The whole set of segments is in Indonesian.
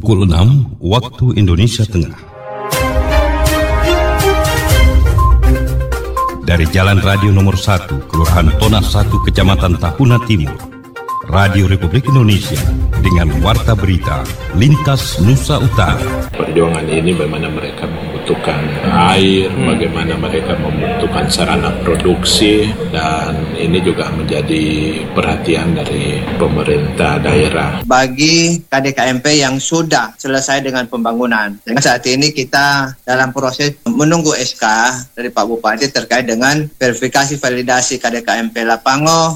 pukul 6 waktu Indonesia Tengah. Dari Jalan Radio Nomor 1, Kelurahan Tona 1, Kecamatan Tahuna Timur, Radio Republik Indonesia dengan warta berita Lintas Nusa Utara. Perjuangan ini bagaimana mereka membutuhkan air, bagaimana mereka membutuhkan sarana produksi, dan ini juga menjadi perhatian dari pemerintah daerah. Bagi KDKMP yang sudah selesai dengan pembangunan, dan saat ini kita dalam proses menunggu SK dari Pak Bupati terkait dengan verifikasi validasi KDKMP Lapango.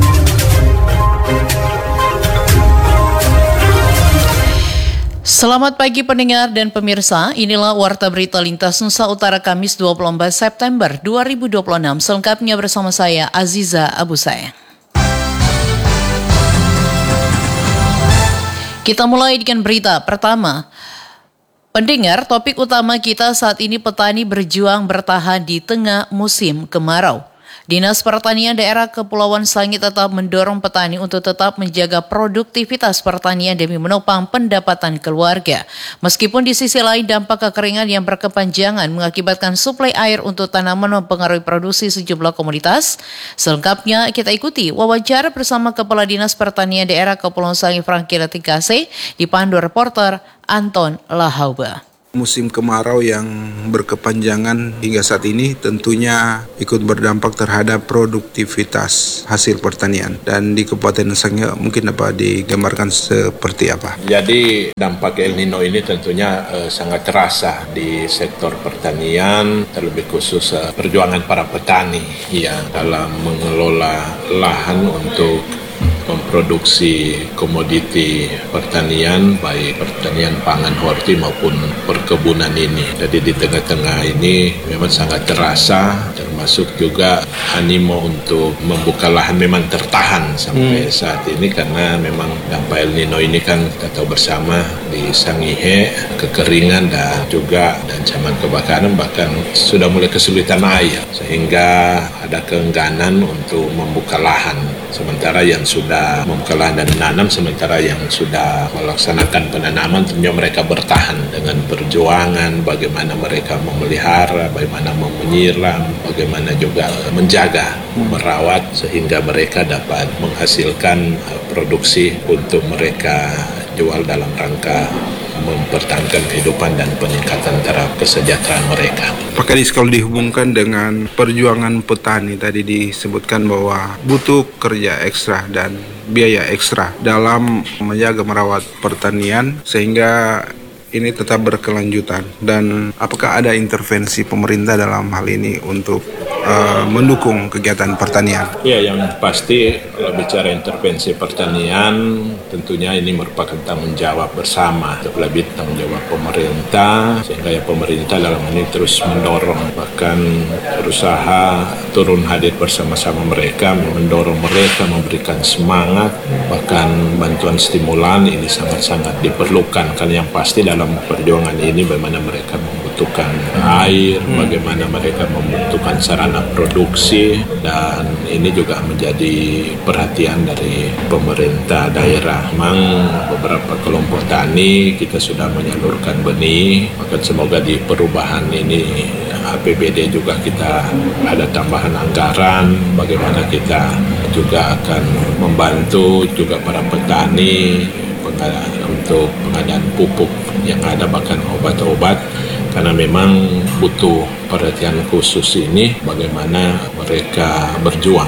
Selamat pagi pendengar dan pemirsa, inilah Warta Berita Lintas Nusa Utara Kamis 24 September 2026, selengkapnya bersama saya Aziza Abu Sayyaf. Kita mulai dengan berita pertama. Pendengar, topik utama kita saat ini petani berjuang bertahan di tengah musim kemarau. Dinas Pertanian Daerah Kepulauan Sangihe tetap mendorong petani untuk tetap menjaga produktivitas pertanian demi menopang pendapatan keluarga. Meskipun di sisi lain dampak kekeringan yang berkepanjangan mengakibatkan suplai air untuk tanaman mempengaruhi produksi sejumlah komoditas. Selengkapnya kita ikuti wawancara bersama Kepala Dinas Pertanian Daerah Kepulauan Sangihe Franky Latikase dipandu reporter Anton Lahauba. Musim kemarau yang berkepanjangan hingga saat ini tentunya ikut berdampak terhadap produktivitas hasil pertanian. Dan di Kabupaten Sangihe mungkin dapat digambarkan seperti apa? Jadi dampak El Nino ini tentunya sangat terasa di sektor pertanian, terlebih khusus perjuangan para petani yang dalam mengelola lahan untuk memproduksi komoditi pertanian, baik pertanian pangan, horti maupun perkebunan ini. Jadi di tengah-tengah ini memang sangat terasa, termasuk juga animo untuk membuka lahan memang tertahan sampai saat ini karena memang dampak El Nino ini kan kita tahu bersama di Sangihe, kekeringan dan juga ancaman kebakaran, bahkan sudah mulai kesulitan air sehingga ada keengganan untuk membuka lahan. Sementara yang sudah membuka lahan dan menanam, sementara yang sudah melaksanakan penanaman tentunya mereka bertahan dengan perjuangan bagaimana mereka memelihara, bagaimana menyiram, bagaimana juga menjaga, merawat sehingga mereka dapat menghasilkan produksi untuk mereka jual dalam rangka mempertahankan kehidupan dan peningkatan taraf kesejahteraan mereka. Pak Kadis, kalau dihubungkan dengan perjuangan petani tadi disebutkan bahwa butuh kerja ekstra dan biaya ekstra dalam menjaga merawat pertanian sehingga ini tetap berkelanjutan, dan apakah ada intervensi pemerintah dalam hal ini untuk mendukung kegiatan pertanian? Ya, yang pasti kalau bicara intervensi pertanian tentunya ini merupakan tanggung jawab bersama, lebih tanggung jawab pemerintah, sehingga ya pemerintah dalam ini terus mendorong, bahkan berusaha turun hadir bersama-sama mereka, mendorong mereka, memberikan semangat, bahkan bantuan stimulan ini sangat-sangat diperlukan, karena yang pasti dalam perjuangan ini bagaimana mereka membutuhkan air, bagaimana mereka membutuhkan sarana produksi, dan ini juga menjadi perhatian dari pemerintah daerah. Memang beberapa kelompok tani kita sudah menyalurkan benih, maka semoga di perubahan ini APBD juga kita ada tambahan anggaran, bagaimana kita juga akan membantu juga para petani untuk pengadaan pupuk yang ada, bahkan obat-obat, karena memang butuh perhatian khusus ini bagaimana mereka berjuang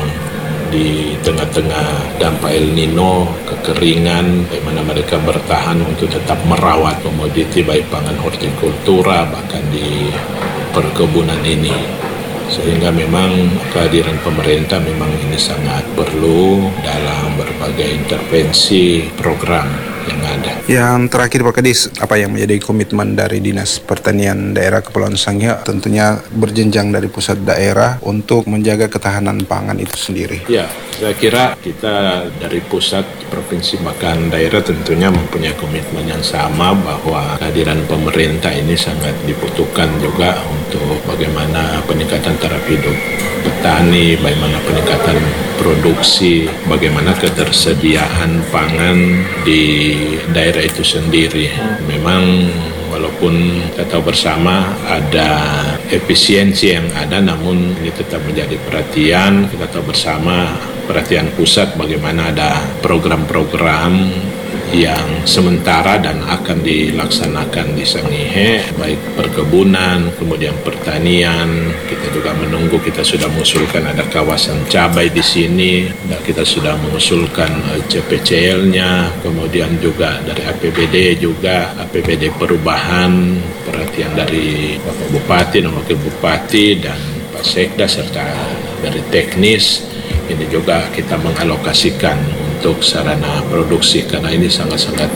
di tengah-tengah dampak El Nino, kekeringan, bagaimana mereka bertahan untuk tetap merawat komoditi baik pangan, hortikultura, bahkan di perkebunan ini. Sehingga memang kehadiran pemerintah memang ini sangat perlu dalam berbagai intervensi program yang ada. Yang terakhir Pak Kadis, apa yang menjadi komitmen dari Dinas Pertanian Daerah Kepulauan Sangihe, tentunya berjenjang dari pusat daerah untuk menjaga ketahanan pangan itu sendiri? Ya, saya kira kita dari pusat, provinsi, bahkan daerah tentunya mempunyai komitmen yang sama bahwa kehadiran pemerintah ini sangat dibutuhkan juga untuk bagaimana peningkatan taraf hidup petani, bagaimana peningkatan produksi, bagaimana ketersediaan pangan di daerah itu sendiri. Memang walaupun kita tahu bersama ada efisiensi yang ada, namun ini tetap menjadi perhatian. Kita tahu bersama perhatian pusat bagaimana ada program-program yang sementara dan akan dilaksanakan di Sangihe, baik perkebunan, kemudian pertanian. Kita juga menunggu, kita sudah mengusulkan ada kawasan cabai di sini, dan kita sudah mengusulkan CPCL-nya, kemudian juga dari APBD juga, APBD perubahan, perhatian dari Bapak Bupati dan Wakil Bupati dan Pak Sekda serta dari teknis. Ini juga kita mengalokasikan untuk sarana produksi karena ini sangat-sangat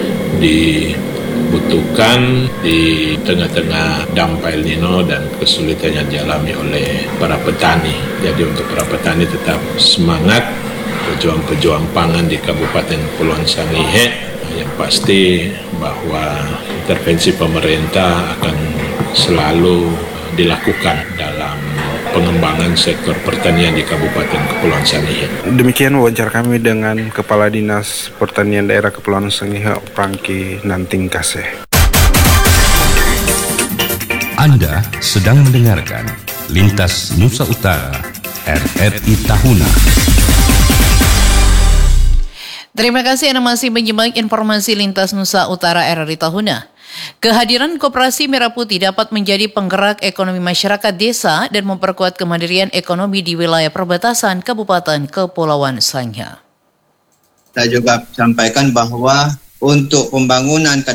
dibutuhkan di tengah-tengah dampak El Nino dan kesulitan yang dialami oleh para petani. Jadi untuk para petani tetap semangat, pejuang-pejuang pangan di Kabupaten Kepulauan Sangihe, yang pasti bahwa intervensi pemerintah akan selalu dilakukan dalam pengembangan sektor pertanian di Kabupaten Kepulauan Sangihe. Demikian wawancara kami dengan Kepala Dinas Pertanian Daerah Kepulauan Sangihe, Prangki Nanting Kaseh. Anda sedang mendengarkan Lintas Nusa Utara RRI Tahuna. Terima kasih Anda masih menyimak informasi Lintas Nusa Utara RRI Tahuna. Kehadiran Koperasi Merah Putih dapat menjadi penggerak ekonomi masyarakat desa dan memperkuat kemandirian ekonomi di wilayah perbatasan Kabupaten Kepulauan Sangihe. Saya juga sampaikan bahwa untuk pembangunan